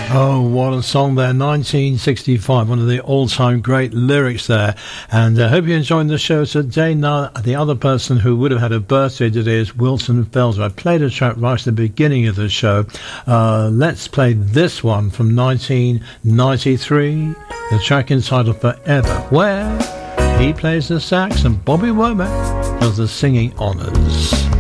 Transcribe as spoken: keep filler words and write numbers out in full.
Oh, what a song there. nineteen sixty-five, one of the all-time great lyrics there. And I uh, hope you're enjoying the show today. Now, the other person who would have had a birthday today is Wilson Felder. I played a track right at the beginning of the show. Uh, let's play this one from nineteen ninety-three, the track entitled Forever, where he plays the sax and Bobby Womack does the singing honours.